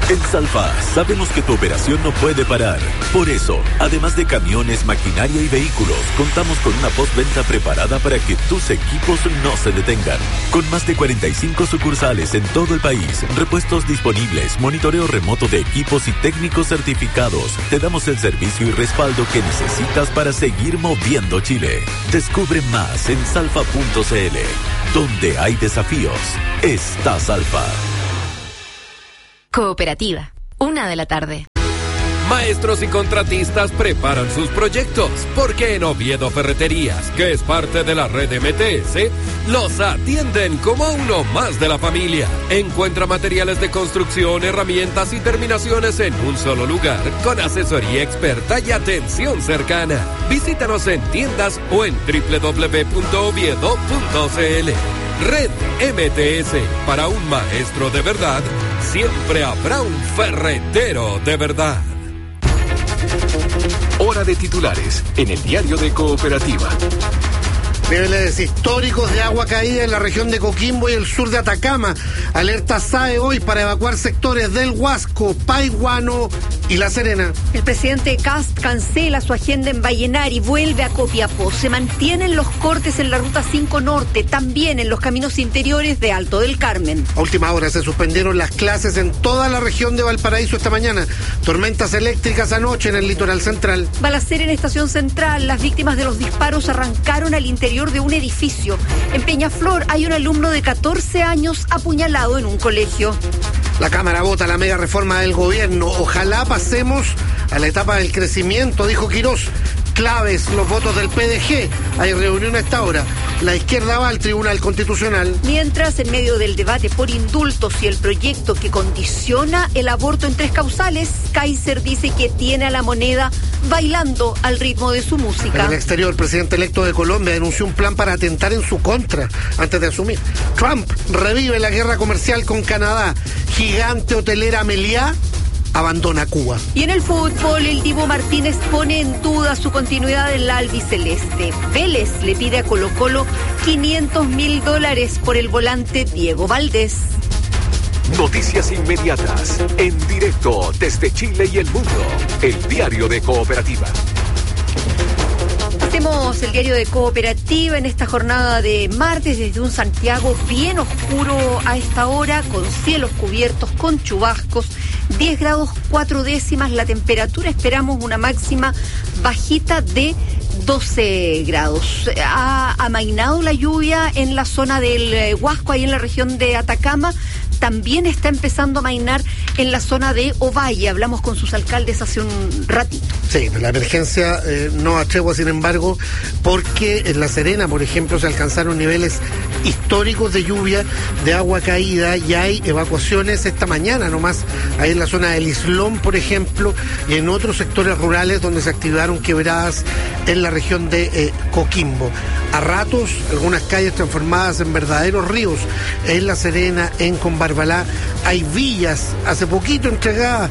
En Salfa sabemos que tu operación no puede parar. Por eso, además de camiones, maquinaria y vehículos, contamos con una postventa preparada para que tus equipos no se detengan. Con más de 45 sucursales en todo el país, repuestos disponibles, monitoreo remoto de equipos y técnicos certificados, te damos el servicio y respaldo que necesitas para seguir moviendo Chile. Descubre más en salfa.cl. Donde hay desafíos, está Salfa. Cooperativa, 1:00 p.m. Maestros y contratistas preparan sus proyectos, porque en Oviedo Ferreterías, que es parte de la red MTS, los atienden como uno más de la familia. Encuentra materiales de construcción, herramientas y terminaciones en un solo lugar, con asesoría experta y atención cercana. Visítanos en tiendas o en www.oviedo.cl. Red MTS, para un maestro de verdad, siempre habrá un ferretero de verdad. Hora de titulares en el diario de Cooperativa. Niveles históricos de agua caída en la región de Coquimbo y el sur de Atacama. Alerta SAE hoy para evacuar sectores del Huasco, Paiguano y La Serena. El presidente Kast cancela su agenda en Vallenar y vuelve a Copiapó. Se mantienen los cortes en la Ruta 5 Norte, también en los caminos interiores de Alto del Carmen. A última hora se suspendieron las clases en toda la región de Valparaíso esta mañana. Tormentas eléctricas anoche en el litoral central. Balacera en Estación Central. Las víctimas de los disparos arrancaron al interior de un edificio. En Peñaflor hay un alumno de 14 años apuñalado en un colegio. La Cámara vota la mega reforma del gobierno. Ojalá pasemos a la etapa del crecimiento, dijo Quirós. Claves los votos del PDG. Hay reunión a esta hora. La izquierda va al Tribunal Constitucional. Mientras, en medio del debate por indultos y el proyecto que condiciona el aborto en 3 causales, Kaiser dice que tiene a la moneda bailando al ritmo de su música. En el exterior, el presidente electo de Colombia denunció un plan para atentar en su contra antes de asumir. Trump revive la guerra comercial con Canadá. Gigante hotelera Meliá abandona Cuba. Y en el fútbol, el Divo Martínez pone en duda su continuidad en la albiceleste. Vélez le pide a Colo-Colo $500,000 por el volante Diego Valdés. Noticias inmediatas, en directo desde Chile y el mundo. El diario de Cooperativa. Hacemos el diario de Cooperativa en esta jornada de martes desde un Santiago bien oscuro a esta hora, con cielos cubiertos, con chubascos, 10 grados 4 décimas la temperatura, esperamos una máxima bajita de 12 grados. Ha amainado la lluvia en la zona del Huasco, ahí en la región de Atacama. También está empezando a amainar en la zona de Ovalle. Hablamos con sus alcaldes hace un ratito. Sí, la emergencia no atregua, sin embargo, porque en La Serena, por ejemplo, se alcanzaron niveles históricos de lluvia, de agua caída, y hay evacuaciones esta mañana nomás, ahí en la zona del Islón, por ejemplo, y en otros sectores rurales donde se activaron quebradas en la región de Coquimbo. A ratos, algunas calles transformadas en verdaderos ríos, en La Serena, en Combarbalá, hay villas, hace poquito entregadas,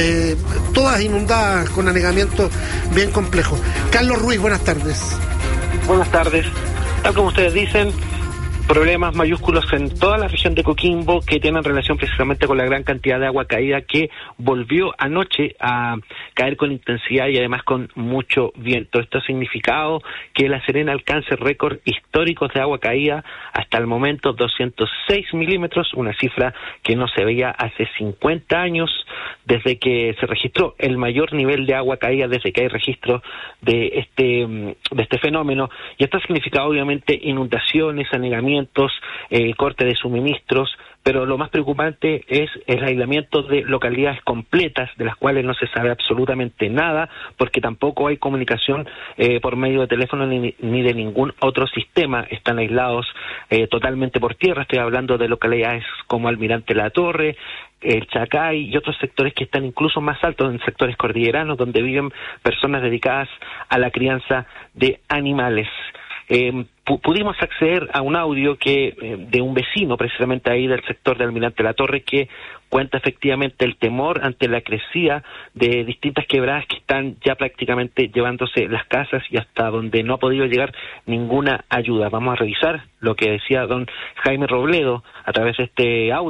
todas inundadas con anegamiento bien complejo. Carlos Ruiz, buenas tardes. Buenas tardes. Tal como ustedes dicen, problemas mayúsculos en toda la región de Coquimbo que tienen relación precisamente con la gran cantidad de agua caída que volvió anoche a caer con intensidad y además con mucho viento. Esto ha significado que La Serena alcance récord históricos de agua caída, hasta el momento 206 milímetros, una cifra que no se veía hace 50 años desde que se registró el mayor nivel de agua caída, desde que hay registro de este fenómeno. Y esto ha significado obviamente inundaciones, anegamientos, corte de suministros, pero lo más preocupante es el aislamiento de localidades completas de las cuales no se sabe absolutamente nada, porque tampoco hay comunicación por medio de teléfono ni de ningún otro sistema. Están aislados totalmente por tierra. Estoy hablando de localidades como Almirante La Torre, el Chacay y otros sectores que están incluso más altos, en sectores cordilleranos donde viven personas dedicadas a la crianza de animales. Pudimos acceder a un audio de un vecino precisamente ahí del sector de Almirante La Torre, que cuenta efectivamente el temor ante la crecida de distintas quebradas que están ya prácticamente llevándose las casas y hasta donde no ha podido llegar ninguna ayuda. Vamos a revisar lo que decía don Jaime Robledo a través de este audio,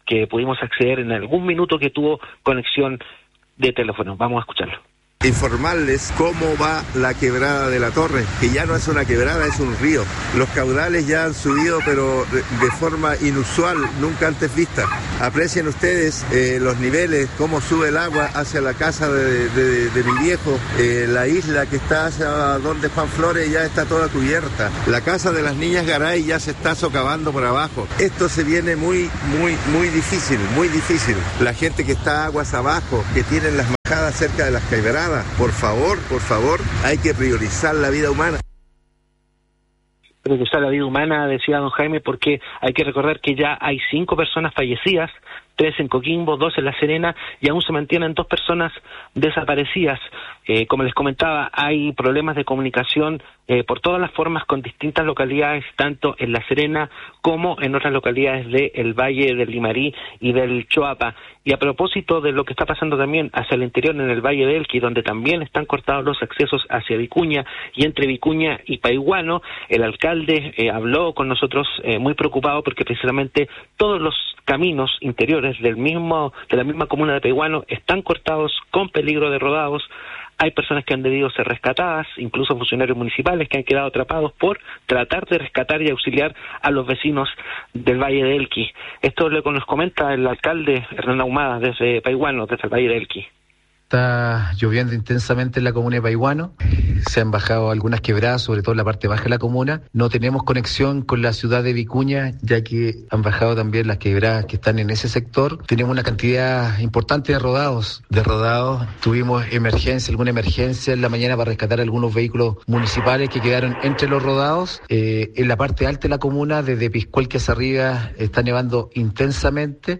que pudimos acceder en algún minuto que tuvo conexión de teléfono. Vamos a escucharlo. Informarles cómo va la quebrada de la Torre, que ya no es una quebrada, es un río. Los caudales ya han subido, pero de forma inusual, nunca antes vista. Aprecien ustedes los niveles, cómo sube el agua hacia la casa de mi viejo. La isla que está hacia donde Juan Flores ya está toda cubierta. La casa de las niñas Garay ya se está socavando por abajo. Esto se viene muy difícil, muy difícil. La gente que está aguas abajo, que tienen las majadas cerca de las quebradas, por favor, hay que priorizar la vida humana. Priorizar la vida humana, decía don Jaime, porque hay que recordar que ya hay 5 personas fallecidas, 3 en Coquimbo, 2 en La Serena, y aún se mantienen 2 personas desaparecidas. Como les comentaba, hay problemas de comunicación por todas las formas con distintas localidades, tanto en La Serena como en otras localidades del Valle del Limarí y del Choapa. Y a propósito de lo que está pasando también hacia el interior en el Valle del Elqui, donde también están cortados los accesos hacia Vicuña y entre Vicuña y Paihuano, el alcalde habló con nosotros muy preocupado porque precisamente todos los caminos interiores de la misma comuna de Paihuano están cortados con peligro de rodados. Hay personas que han debido ser rescatadas, incluso funcionarios municipales que han quedado atrapados por tratar de rescatar y auxiliar a los vecinos del Valle de Elqui. Esto lo que nos comenta el alcalde Hernán Ahumada desde Paihuano, desde el Valle de Elqui. Está lloviendo intensamente en la comuna de Paihuano, se han bajado algunas quebradas, sobre todo en la parte baja de la comuna. No tenemos conexión con la ciudad de Vicuña, ya que han bajado también las quebradas que están en ese sector. Tenemos una cantidad importante de rodados. Tuvimos alguna emergencia en la mañana para rescatar algunos vehículos municipales que quedaron entre los rodados. En la parte alta de la comuna, desde Piscuelque hacia arriba, está nevando intensamente.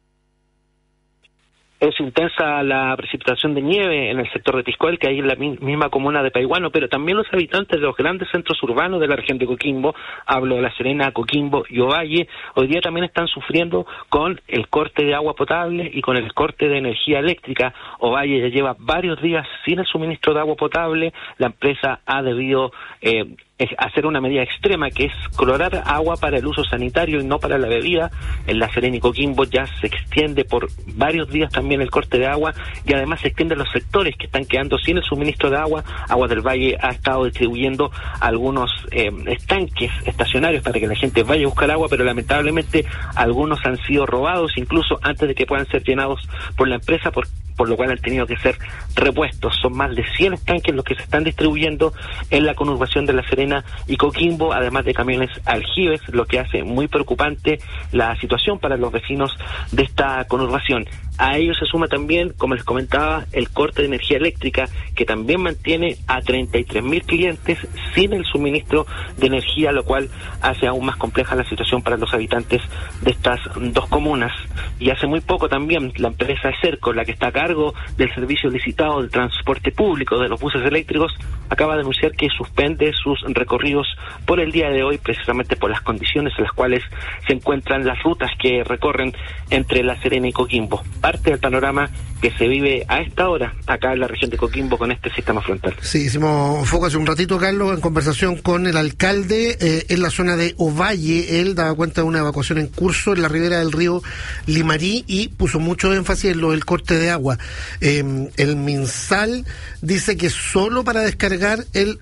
Es intensa la precipitación de nieve en el sector de Tiscoel, que hay en la misma comuna de Paihuano, pero también los habitantes de los grandes centros urbanos de la región de Coquimbo, hablo de La Serena, Coquimbo y Ovalle, hoy día también están sufriendo con el corte de agua potable y con el corte de energía eléctrica. Ovalle ya lleva varios días sin el suministro de agua potable. La empresa ha debido hacer una medida extrema, que es clorar agua para el uso sanitario y no para la bebida. En La Serena y Coquimbo ya se extiende por varios días también el corte de agua, y además se extiende a los sectores que están quedando sin el suministro de agua. Agua del Valle ha estado distribuyendo algunos estanques estacionarios para que la gente vaya a buscar agua, pero lamentablemente algunos han sido robados incluso antes de que puedan ser llenados por la empresa, por lo cual han tenido que ser repuestos. Son más de 100 estanques los que se están distribuyendo en la conurbación de La Serena y Coquimbo, además de camiones aljibes, lo que hace muy preocupante la situación para los vecinos de esta conurbación. A ello se suma también, como les comentaba, el corte de energía eléctrica, que también mantiene a 33.000 clientes sin el suministro de energía, lo cual hace aún más compleja la situación para los habitantes de estas 2 comunas. Y hace muy poco también la empresa Eserco, la que está a cargo del servicio licitado del transporte público de los buses eléctricos, acaba de anunciar que suspende sus recorridos por el día de hoy, precisamente por las condiciones en las cuales se encuentran las rutas que recorren entre La Serena y Coquimbo. Parte del panorama que se vive a esta hora acá en la región de Coquimbo con este sistema frontal. Sí, hicimos foco hace un ratito, Carlos, en conversación con el alcalde en la zona de Ovalle. Él daba cuenta de una evacuación en curso en la ribera del río Limarí y puso mucho énfasis en lo del corte de agua. El MinSal dice que solo para descargar el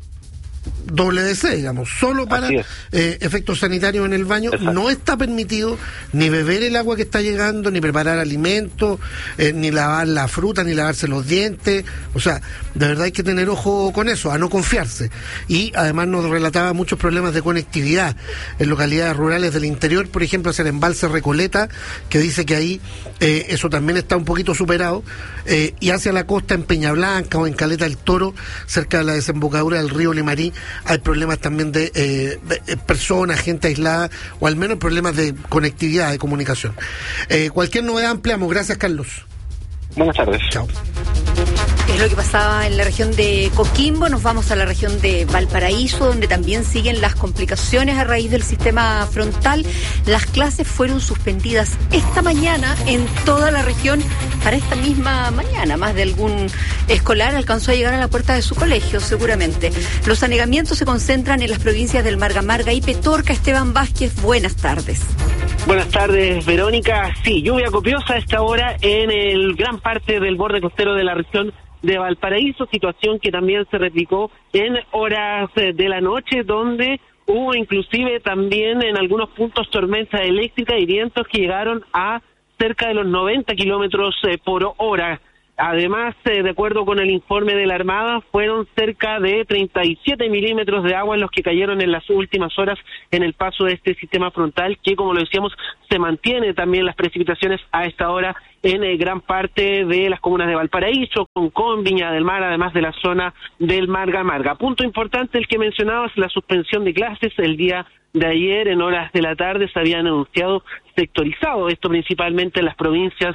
WC, digamos, solo para efectos sanitarios en el baño. Exacto. No está permitido ni beber el agua que está llegando, ni preparar alimentos, ni lavar la fruta, ni lavarse los dientes. O sea, de verdad hay que tener ojo con eso, a no confiarse. Y además nos relataba muchos problemas de conectividad en localidades rurales del interior, por ejemplo, hacia el embalse Recoleta, que dice que ahí eso también está un poquito superado, y hacia la costa en Peña Blanca o en Caleta del Toro, cerca de la desembocadura del río Limarí, hay problemas también de personas, gente aislada, o al menos problemas de conectividad, de comunicación. Cualquier novedad ampliamos. Gracias, Carlos. Buenas tardes. Chao. Es lo que pasaba en la región de Coquimbo. Nos vamos a la región de Valparaíso, donde también siguen las complicaciones a raíz del sistema frontal. Las clases fueron suspendidas esta mañana en toda la región. Para esta misma mañana, más de algún escolar alcanzó a llegar a la puerta de su colegio, seguramente. Los anegamientos se concentran en las provincias del Marga Marga y Petorca. Esteban Vázquez, buenas tardes. Buenas tardes, Verónica. Sí, lluvia copiosa a esta hora en el gran parte del borde costero de la región de Valparaíso, situación que también se replicó en horas de la noche, donde hubo inclusive también en algunos puntos tormentas eléctricas y vientos que llegaron a cerca de los 90 kilómetros por hora. Además, de acuerdo con el informe de la Armada, fueron cerca de 37 milímetros de agua en los que cayeron en las últimas horas en el paso de este sistema frontal, que, como lo decíamos, se mantiene también las precipitaciones a esta hora en gran parte de las comunas de Valparaíso, Concón, Viña del Mar, además de la zona del Marga Marga. Punto importante el que mencionabas, la suspensión de clases el día de ayer en horas de la tarde se habían anunciado sectorizado, esto principalmente en las provincias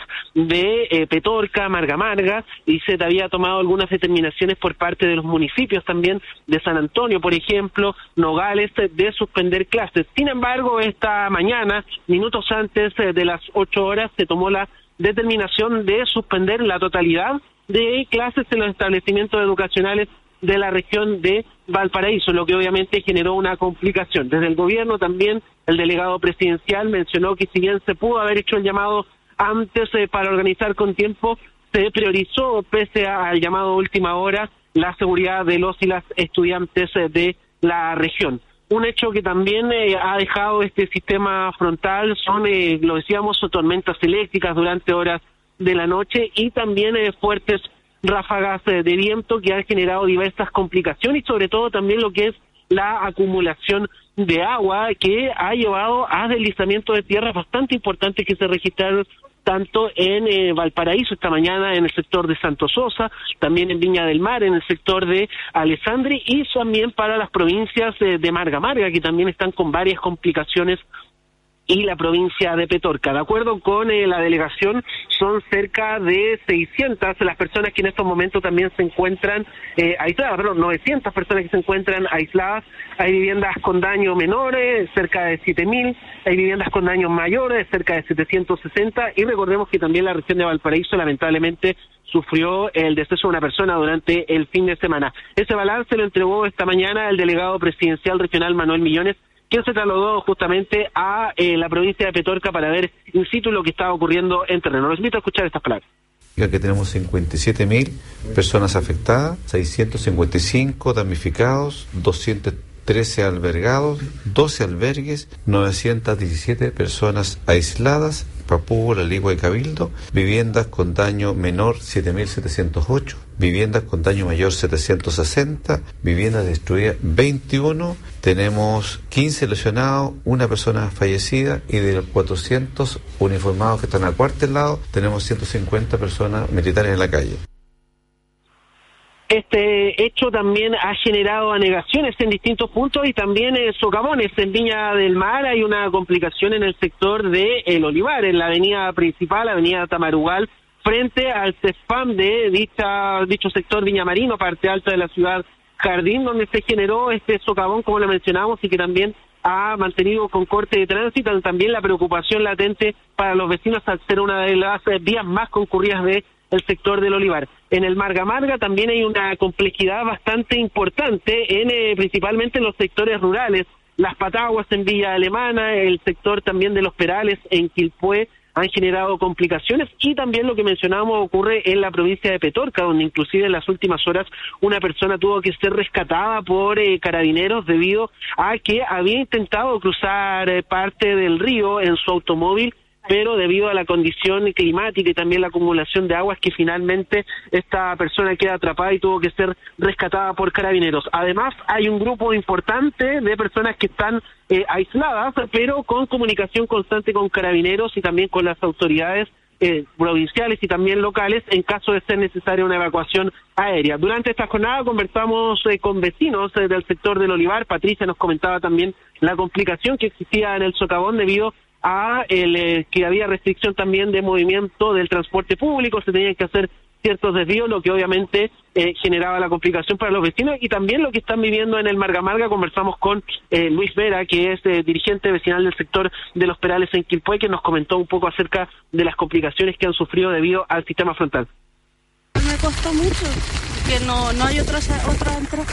de Petorca, Marga Marga, y se había tomado algunas determinaciones por parte de los municipios también de San Antonio, por ejemplo, Nogales, de suspender clases. Sin embargo, esta mañana, minutos antes de las 8 horas, se tomó la determinación de suspender la totalidad de clases en los establecimientos educacionales de la región de Valparaíso, lo que obviamente generó una complicación. Desde el gobierno también, el delegado presidencial mencionó que si bien se pudo haber hecho el llamado antes para organizar con tiempo, se priorizó, pese al llamado a última hora, la seguridad de los y las estudiantes de la región. Un hecho que también ha dejado este sistema frontal son, lo decíamos, tormentas eléctricas durante horas de la noche y también fuertes ráfagas de viento que han generado diversas complicaciones y sobre todo también lo que es la acumulación de agua que ha llevado a deslizamientos de tierra bastante importantes que se registraron tanto en Valparaíso esta mañana en el sector de Santo Sosa, también en Viña del Mar, en el sector de Alessandri y también para las provincias de Marga Marga que también están con varias complicaciones y la provincia de Petorca. De acuerdo con la delegación, son cerca de 600 las personas que en estos momentos también se encuentran aisladas, 900 personas que se encuentran aisladas. Hay viviendas con daño menores, cerca de 7.000, hay viviendas con daños mayores, cerca de 760, y recordemos que también la región de Valparaíso lamentablemente sufrió el deceso de una persona durante el fin de semana. Ese balance lo entregó esta mañana el delegado presidencial regional Manuel Millones, quien se trasladó justamente a la provincia de Petorca para ver in situ lo que estaba ocurriendo en terreno. Los invito a escuchar estas palabras. Que tenemos 57.000 personas afectadas, 655 damnificados, 213 albergados, 12 albergues, 917 personas aisladas, Papúa, La Ligua y Cabildo, viviendas con daño menor 7.708, viviendas con daño mayor 760, viviendas destruidas 21, tenemos 15 lesionados, una persona fallecida y de los 400 uniformados que están acuartelados, tenemos 150 personas militares en la calle. Este hecho también ha generado anegaciones en distintos puntos y también socavones. En Viña del Mar hay una complicación en el sector de El Olivar, en la avenida principal, avenida Tamarugal, frente al CESFAM de dicho sector Viña Marino, parte alta de la ciudad Jardín, donde se generó este socavón, como lo mencionamos, y que también ha mantenido con corte de tránsito, también la preocupación latente para los vecinos al ser una de las vías más concurridas de el sector del Olivar. En el Marga Marga también hay una complejidad bastante importante, principalmente en los sectores rurales. Las Pataguas en Villa Alemana, el sector también de Los Perales en Quilpué, han generado complicaciones y también lo que mencionábamos ocurre en la provincia de Petorca, donde inclusive en las últimas horas una persona tuvo que ser rescatada por carabineros debido a que había intentado cruzar parte del río en su automóvil, pero debido a la condición climática y también la acumulación de aguas que finalmente esta persona queda atrapada y tuvo que ser rescatada por carabineros. Además, hay un grupo importante de personas que están aisladas, pero con comunicación constante con carabineros y también con las autoridades provinciales y también locales en caso de ser necesaria una evacuación aérea. Durante esta jornada conversamos con vecinos del sector del Olivar. Patricia nos comentaba también la complicación que existía en el socavón debido a que había restricción también de movimiento del transporte público, se tenían que hacer ciertos desvíos, lo que obviamente generaba la complicación para los vecinos y también lo que están viviendo en el Marga Marga. Conversamos con Luis Vera, que es dirigente vecinal del sector de Los Perales en Quilpué, que nos comentó un poco acerca de las complicaciones que han sufrido debido al sistema frontal. Me costó mucho, que no hay otra entrada.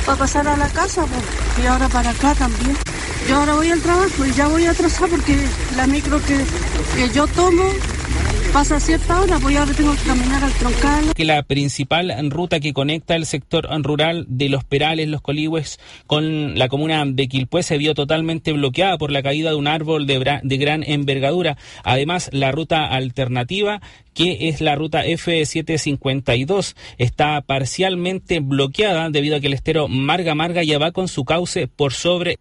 para pasar a la casa, pues, y ahora para acá también. Yo ahora voy al trabajo y ya voy a atrasar porque la micro que yo tomo pasa a cierta hora, pues ahora tengo que caminar al troncal. Que la principal ruta que conecta el sector rural de Los Perales, Los Coligües, con la comuna de Quilpué se vio totalmente bloqueada por la caída de un árbol de gran envergadura. Además, la ruta alternativa, que es la ruta F752, está parcialmente bloqueada debido a que el estero Marga ya va con su cauce por sobre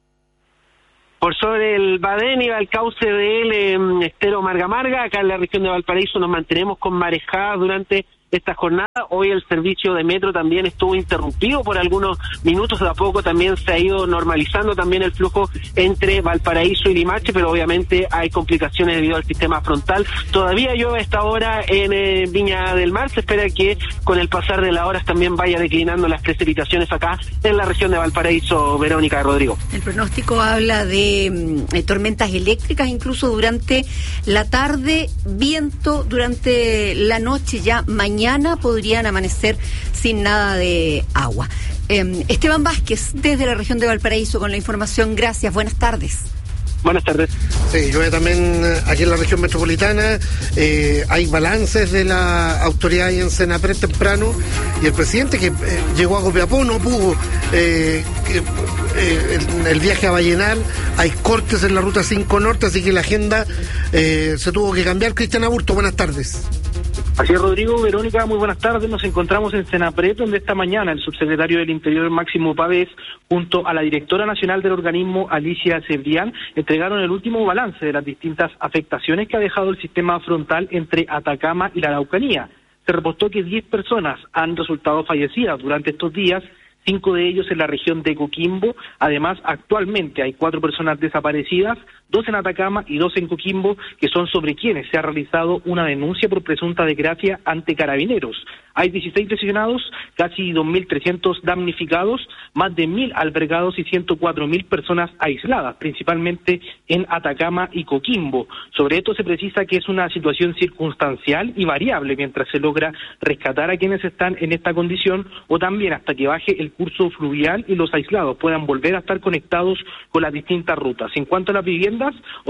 el Badén y el cauce del estero Marga. Acá en la región de Valparaíso nos mantenemos con marejadas durante esta jornada. Hoy el servicio de metro también estuvo interrumpido por algunos minutos, de a poco también se ha ido normalizando también el flujo entre Valparaíso y Limache, pero obviamente hay complicaciones debido al sistema frontal. Todavía llueve a esta hora en Viña del Mar, se espera que con el pasar de las horas también vaya declinando las precipitaciones acá en la región de Valparaíso. Verónica, Rodrigo. El pronóstico habla de tormentas eléctricas incluso durante la tarde, viento durante la noche, ya mañana podrían amanecer sin nada de agua. Esteban Vázquez, desde la región de Valparaíso, con la información. Gracias, buenas tardes. Buenas tardes. Sí, llueve también aquí en la región metropolitana. Hay balances de la autoridad ahí en Senapred temprano, y el presidente que llegó a Copiapó no pudo. El viaje a Vallenar, hay cortes en la ruta 5 Norte, así que la agenda se tuvo que cambiar. Cristian Aburto, buenas tardes. Así es, Rodrigo. Verónica, muy buenas tardes. Nos encontramos en Senapred, donde esta mañana el subsecretario del Interior, Máximo Pavés, junto a la directora nacional del organismo, Alicia Cebrián, entregaron el último balance de las distintas afectaciones que ha dejado el sistema frontal entre Atacama y la Araucanía. Se reportó que 10 personas han resultado fallecidas durante estos días, 5 de ellos en la región de Coquimbo. Además, actualmente hay 4 personas desaparecidas, 2 en Atacama y 2 en Coquimbo, que son sobre quienes se ha realizado una denuncia por presunta desgracia ante Carabineros. Hay 16 lesionados, casi 2.300 damnificados, más de 1.000 albergados y 104.000 personas aisladas, principalmente en Atacama y Coquimbo. Sobre esto se precisa que es una situación circunstancial y variable mientras se logra rescatar a quienes están en esta condición, o también hasta que baje el curso fluvial y los aislados puedan volver a estar conectados con las distintas rutas. En cuanto a las viviendas,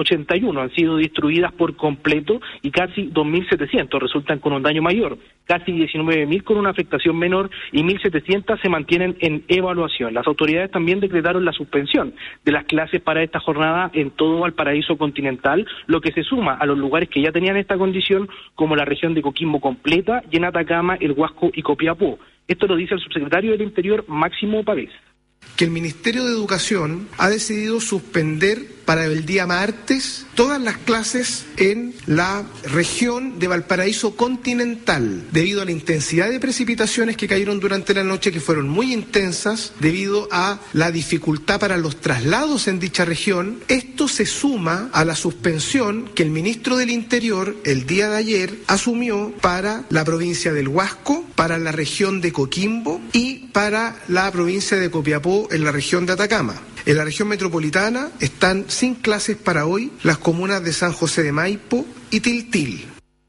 81 han sido destruidas por completo y casi 2.700 resultan con un daño mayor, casi 19.000 con una afectación menor y 1.700 se mantienen en evaluación. Las autoridades también decretaron la suspensión de las clases para esta jornada en todo Valparaíso continental, lo que se suma a los lugares que ya tenían esta condición, como la región de Coquimbo completa, y en Atacama, El Huasco y Copiapó. Esto lo dice el subsecretario del Interior, Máximo Pavés. Que el Ministerio de Educación ha decidido suspender para el día martes todas las clases en la región de Valparaíso continental, debido a la intensidad de precipitaciones que cayeron durante la noche, que fueron muy intensas, debido a la dificultad para los traslados en dicha región. Esto se suma a la suspensión que el ministro del Interior el día de ayer asumió para la provincia del Huasco, para la región de Coquimbo y para la provincia de Copiapó en la región de Atacama. En la región metropolitana están sin clases para hoy las comunas de San José de Maipo y Tiltil.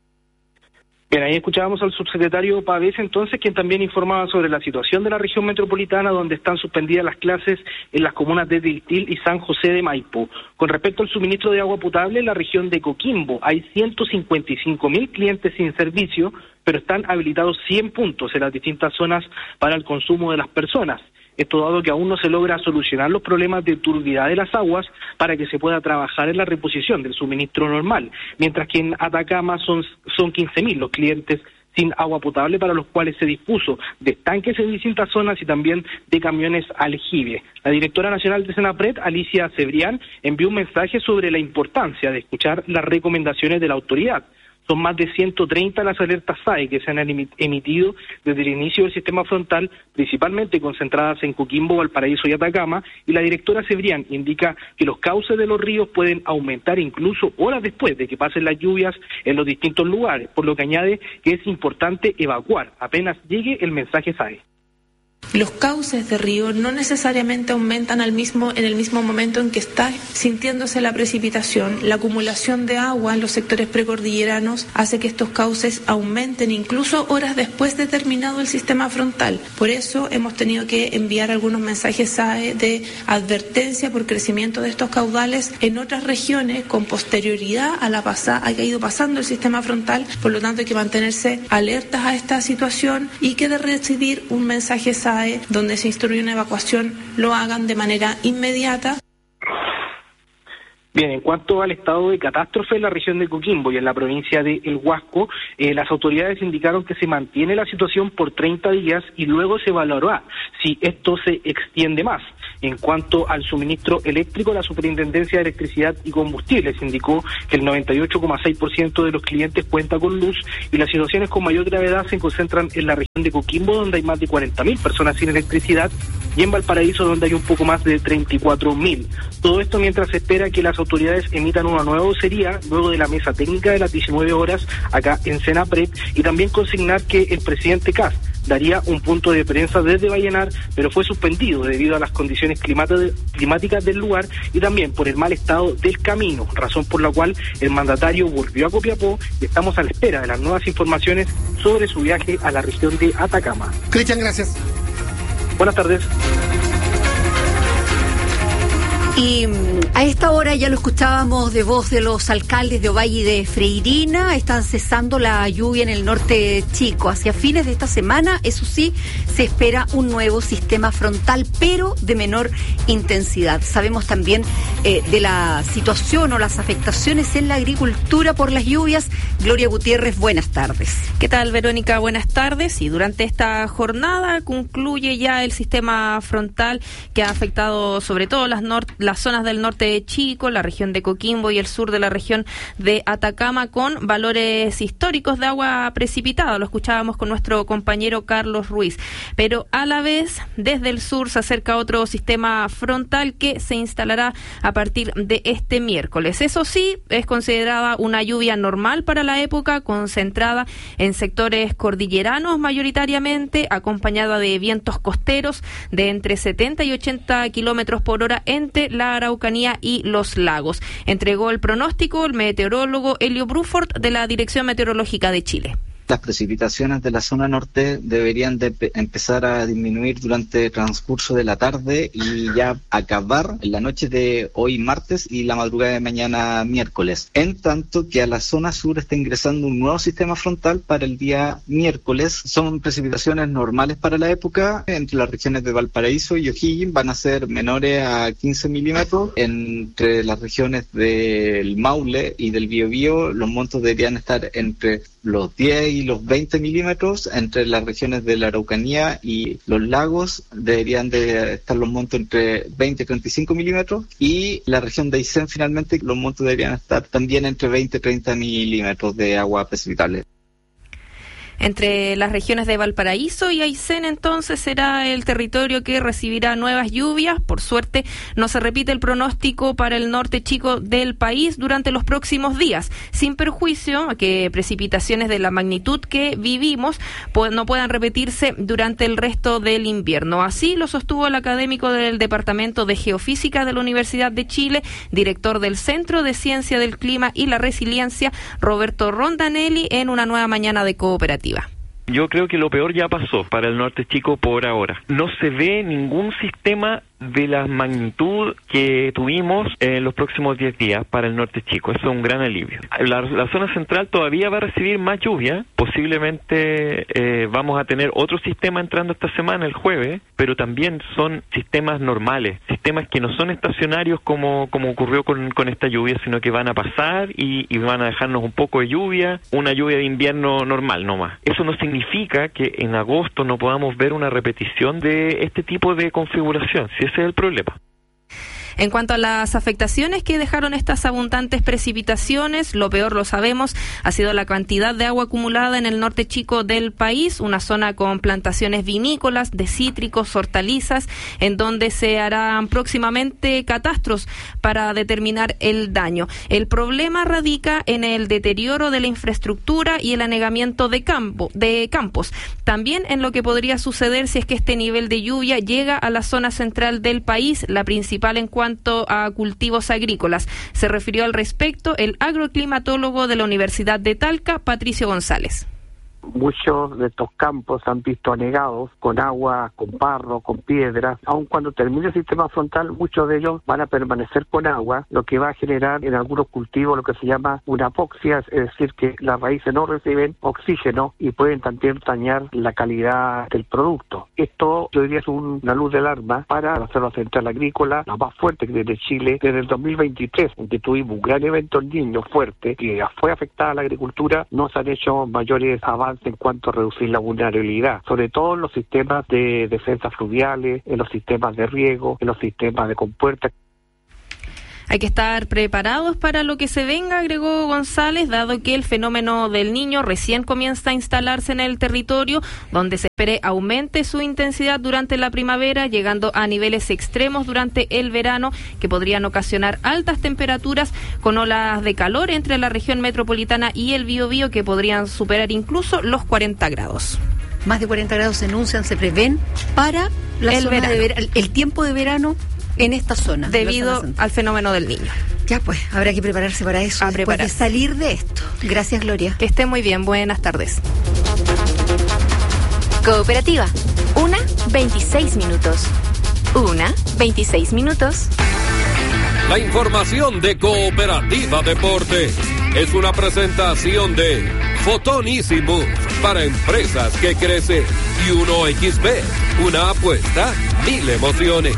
Bien, ahí escuchábamos al subsecretario Pavés, entonces, quien también informaba sobre la situación de la región metropolitana, donde están suspendidas las clases en las comunas de Tiltil y San José de Maipo. Con respecto al suministro de agua potable, en la región de Coquimbo hay 155.000 clientes sin servicio, pero están habilitados 100 puntos en las distintas zonas para el consumo de las personas. Esto dado que aún no se logra solucionar los problemas de turbidez de las aguas para que se pueda trabajar en la reposición del suministro normal, mientras que en Atacama son 15.000 los clientes sin agua potable, para los cuales se dispuso de estanques en distintas zonas y también de camiones aljibe. La directora nacional de Senapred, Alicia Cebrián, envió un mensaje sobre la importancia de escuchar las recomendaciones de la autoridad. Son más de 130 las alertas SAE que se han emitido desde el inicio del sistema frontal, principalmente concentradas en Coquimbo, Valparaíso y Atacama, y la directora Cebrián indica que los cauces de los ríos pueden aumentar incluso horas después de que pasen las lluvias en los distintos lugares, por lo que añade que es importante evacuar apenas llegue el mensaje SAE. Los cauces de río no necesariamente aumentan en el mismo momento en que está sintiéndose la precipitación. La acumulación de agua en los sectores precordilleranos hace que estos cauces aumenten incluso horas después de terminado el sistema frontal. Por eso hemos tenido que enviar algunos mensajes SAE de advertencia por crecimiento de estos caudales en otras regiones con posterioridad a que ha ido pasando el sistema frontal. Por lo tanto, hay que mantenerse alertas a esta situación y que de recibir un mensaje SAE donde se instruye una evacuación lo hagan de manera inmediata. Bien, en cuanto al estado de catástrofe en la región de Coquimbo y en la provincia de El Huasco, las autoridades indicaron que se mantiene la situación por 30 días y luego se evaluará si esto se extiende más. En cuanto al suministro eléctrico, la Superintendencia de Electricidad y Combustibles indicó que el 98,6% de los clientes cuenta con luz y las situaciones con mayor gravedad se concentran en la región de Coquimbo, donde hay más de 40.000 personas sin electricidad, y en Valparaíso, donde hay un poco más de 34.000. Todo esto mientras se espera que las autoridades emitan una nueva vocería luego de la mesa técnica de las 19 horas acá en Senapred, y también consignar que el presidente Kast daría un punto de prensa desde Vallenar, pero fue suspendido debido a las condiciones climáticas del lugar y también por el mal estado del camino, razón por la cual el mandatario volvió a Copiapó y estamos a la espera de las nuevas informaciones sobre su viaje a la región de Atacama. Cristian, gracias. Buenas tardes. Y a esta hora ya lo escuchábamos de voz de los alcaldes de Ovalle y de Freirina. Están cesando la lluvia en el norte chico. Hacia fines de esta semana, eso sí, se espera un nuevo sistema frontal, pero de menor intensidad. Sabemos también de la situación o las afectaciones en la agricultura por las lluvias. Gloria Gutiérrez, buenas tardes. ¿Qué tal, Verónica? Buenas tardes. Y durante esta jornada concluye ya el sistema frontal que ha afectado sobre todo las zonas del norte de Chico, la región de Coquimbo y el sur de la región de Atacama, con valores históricos de agua precipitada. Lo escuchábamos con nuestro compañero Carlos Ruiz. Pero a la vez, desde el sur se acerca otro sistema frontal que se instalará a partir de este miércoles. Eso sí, es considerada una lluvia normal para la época, concentrada en sectores cordilleranos mayoritariamente, acompañada de vientos costeros de entre 70 y 80 kilómetros por hora entre la Araucanía y los lagos. Entregó el pronóstico el meteorólogo Elio Bruford de la Dirección Meteorológica de Chile. Las precipitaciones de la zona norte deberían de empezar a disminuir durante el transcurso de la tarde y ya acabar en la noche de hoy martes y la madrugada de mañana miércoles. En tanto que a la zona sur está ingresando un nuevo sistema frontal para el día miércoles. Son precipitaciones normales para la época. Entre las regiones de Valparaíso y O'Higgins van a ser menores a 15 milímetros. Entre las regiones del Maule y del Biobío los montos deberían estar entre los 10 y los 20 milímetros. Entre las regiones de la Araucanía y los lagos deberían de estar los montos entre 20 y 35 milímetros, y la región de Aysén finalmente los montos deberían estar también entre 20 y 30 milímetros de agua precipitable. Entre las regiones de Valparaíso y Aysén, entonces, será el territorio que recibirá nuevas lluvias. Por suerte, no se repite el pronóstico para el norte chico del país durante los próximos días, sin perjuicio a que precipitaciones de la magnitud que vivimos no puedan repetirse durante el resto del invierno. Así lo sostuvo el académico del Departamento de Geofísica de la Universidad de Chile, director del Centro de Ciencia del Clima y la Resiliencia, Roberto Rondanelli, en una nueva mañana de Cooperativa. Yo creo que lo peor ya pasó para el norte chico por ahora. No se ve ningún sistema de la magnitud que tuvimos en los próximos 10 días para el norte chico. Eso es un gran alivio. La zona central todavía va a recibir más lluvia. Posiblemente vamos a tener otro sistema entrando esta semana, el jueves, pero también son sistemas normales, sistemas que no son estacionarios como ocurrió con esta lluvia, sino que van a pasar y van a dejarnos un poco de lluvia, una lluvia de invierno normal nomás. Eso no significa que en agosto no podamos ver una repetición de este tipo de configuración, si ese es el problema. En cuanto a las afectaciones que dejaron estas abundantes precipitaciones, lo peor, lo sabemos, ha sido la cantidad de agua acumulada en el norte chico del país, una zona con plantaciones vinícolas, de cítricos, hortalizas, en donde se harán próximamente catastros para determinar el daño. El problema radica en el deterioro de la infraestructura y el anegamiento de campos. También en lo que podría suceder si es que este nivel de lluvia llega a la zona central del país, la principal en cuanto a cultivos agrícolas. Se refirió al respecto el agroclimatólogo de la Universidad de Talca, Patricio González. Muchos de estos campos se han visto anegados con agua, con barro, con piedras. Aun cuando termine el sistema frontal, muchos de ellos van a permanecer con agua, lo que va a generar en algunos cultivos lo que se llama una apoxia, es decir, que las raíces no reciben oxígeno y pueden también dañar la calidad del producto. Esto, yo diría, es una luz de alarma para hacer la central agrícola, la más fuerte que tiene Chile, desde el 2023, en que tuvimos un gran evento El Niño fuerte, que fue afectada a la agricultura, no se han hecho mayores avances en cuanto a reducir la vulnerabilidad, sobre todo en los sistemas de defensas fluviales, en los sistemas de riego, en los sistemas de compuertas. Hay que estar preparados para lo que se venga, agregó González, dado que el fenómeno del Niño recién comienza a instalarse en el territorio, donde se espere aumente su intensidad durante la primavera, llegando a niveles extremos durante el verano, que podrían ocasionar altas temperaturas con olas de calor entre la región metropolitana y el Biobío, que podrían superar incluso los 40 grados. Más de 40 grados se anuncian, se prevén para el tiempo de verano en esta zona. Debido al fenómeno del Niño. Ya pues, habrá que prepararse para eso, después de salir de esto. Gracias, Gloria. Que esté muy bien, buenas tardes. Cooperativa, 1:26 minutos. 1:26 La información de Cooperativa Deporte es una presentación de Fotón Easy Move para empresas que crecen y 1xB, una apuesta, 1000 emociones.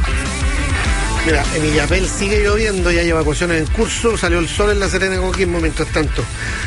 Mira, en Illapel sigue lloviendo y hay evacuaciones en curso, salió el sol en La Serena de Coquimbo mientras tanto.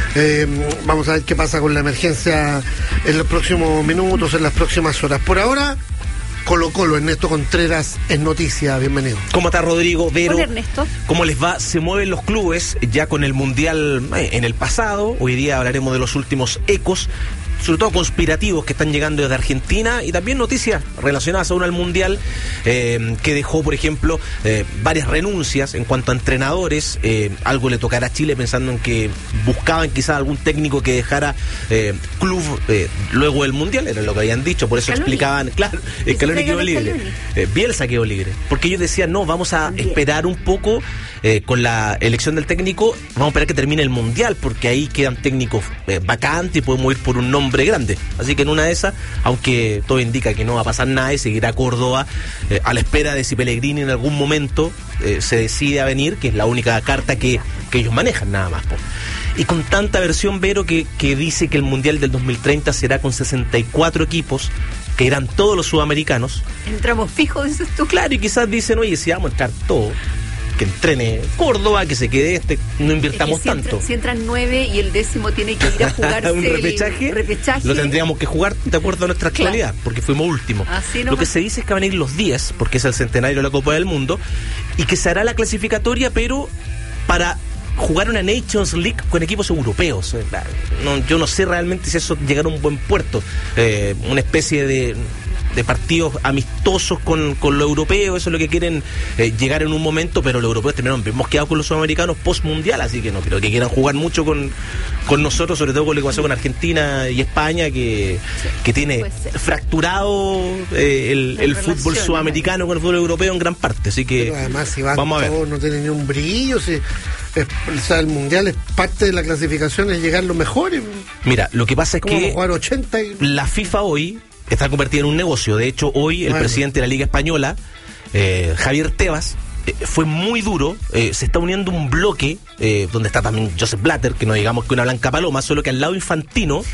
Vamos a ver qué pasa con la emergencia en los próximos minutos, en las próximas horas. Por ahora, Colo-Colo, Ernesto Contreras es noticia, bienvenido. ¿Cómo está Rodrigo, Vero? Hola, Ernesto. ¿Cómo les va? Se mueven los clubes ya con el Mundial en el pasado. Hoy día hablaremos de los últimos ecos, sobre todo conspirativos que están llegando desde Argentina, y también noticias relacionadas aún al Mundial, que dejó, por ejemplo, varias renuncias en cuanto a entrenadores. Algo le tocará a Chile, pensando en que buscaban quizás algún técnico que dejara club luego del Mundial, era lo que habían dicho, por eso Scaloni. explicaban, claro, Scaloni quedó libre, Bielsa quedó libre, porque ellos decían, no, vamos a esperar un poco con la elección del técnico, vamos a esperar que termine el Mundial, porque ahí quedan técnicos vacantes y podemos ir por un nombre grande. Así que en una de esas, aunque todo indica que no va a pasar nada y seguirá Córdoba a la espera de si Pellegrini en algún momento se decide a venir, que es la única carta que ellos manejan, nada más. Y con tanta versión, Vero, que dice que el Mundial del 2030 será con 64 equipos, que eran todos los sudamericanos. Entramos fijos, dices tú. Claro, y quizás dicen, oye, si vamos a entrar todo, que entrene Córdoba, que se quede no invirtamos tanto. Si entran 9 y el 10º tiene que ir a jugarse un repechaje, lo tendríamos que jugar de acuerdo a nuestra actualidad, porque fuimos últimos. Lo que se dice es que van a ir los 10, porque es el centenario de la Copa del Mundo, y que se hará la clasificatoria, pero para jugar una Nations League con equipos europeos. Yo no sé realmente si eso llegará a un buen puerto. Una especie de partidos amistosos con lo europeo, eso es lo que quieren llegar en un momento, pero los europeos terminaron, hemos quedado con los sudamericanos post-mundial, así que no creo que quieran jugar mucho con nosotros, sobre todo con la ecuación con Argentina y España, que tiene fracturado el fútbol sudamericano con el fútbol europeo en gran parte, así que pero además, si van vamos a ver. Todos, no tiene ni un brillo, el Mundial es parte de la clasificación, es llegar los mejores. Mira, lo que pasa es que jugar 80 la FIFA hoy está convertida en un negocio. De hecho, hoy el presidente de la Liga Española, Javier Tebas, fue muy duro. Se está uniendo un bloque donde está también Josep Blatter, que no digamos que una blanca paloma, solo que al lado Infantino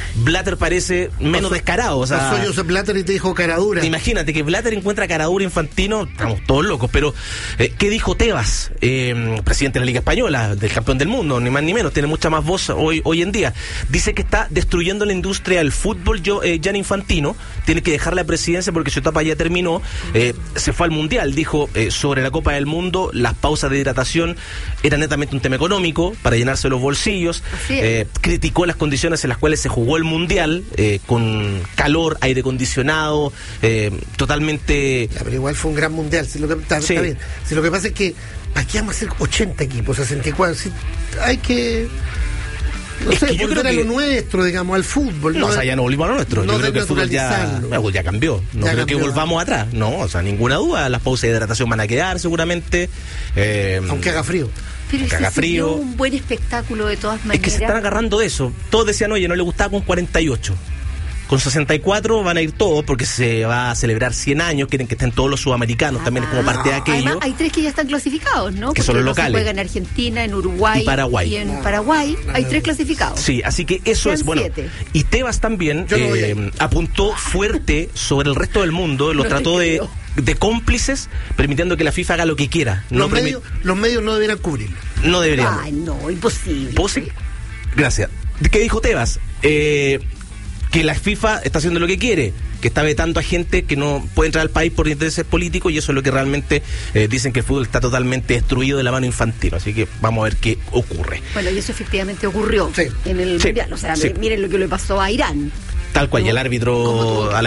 Blatter parece menos descarado. O sea, pasó Joseph Blatter y te dijo caradura. Imagínate que Blatter encuentra caradura Infantino, estamos todos locos, pero ¿qué dijo Tebas, presidente de la Liga Española, del campeón del mundo, ni más ni menos, tiene mucha más voz hoy en día? Dice que está destruyendo la industria del fútbol. Gianni Infantino tiene que dejar la presidencia porque su etapa ya terminó. Se fue al Mundial, dijo sobre la Copa del Mundo, las pausas de hidratación eran netamente un tema económico para llenarse los bolsillos. Criticó las condiciones en las cuales se jugó el Mundial, con calor, aire acondicionado, totalmente... Pero igual fue un gran Mundial, está bien. Si lo que pasa es que aquí vamos a hacer 80 equipos, 64, hay que... No sé, volver a lo nuestro, digamos, al fútbol. No, o sea, ya no volvimos a lo nuestro. Yo creo que el fútbol ya cambió. No creo que volvamos atrás. No, o sea, ninguna duda. Las pausas de hidratación van a quedar seguramente. Aunque haga frío. Pero ese sería un buen espectáculo de todas maneras. Es que se están agarrando de eso. Todos decían, oye, no le gustaba con 48. Con 64 van a ir todos porque se va a celebrar 100 años, quieren que estén todos los sudamericanos también como parte de aquello. Además, hay 3 que ya están clasificados, ¿no? Que son los locales. Se juega en Argentina, en Uruguay y Paraguay. Y en Paraguay hay 3 clasificados. Sí, así que eso es bueno. 7. Y Tebas también apuntó fuerte sobre el resto del mundo, lo trató de cómplices, permitiendo que la FIFA haga lo que quiera. Los medios no deberían cubrirlo. No deberían. Ay, no, imposible. Gracias. ¿Qué dijo Tebas? Que la FIFA está haciendo lo que quiere, que está vetando a gente que no puede entrar al país por intereses políticos, y eso es lo que realmente dicen, que el fútbol está totalmente destruido de la mano Infantino. Así que vamos a ver qué ocurre. Bueno, y eso efectivamente ocurrió en el Mundial. O sea, miren lo que le pasó a Irán. Tal cual, y el árbitro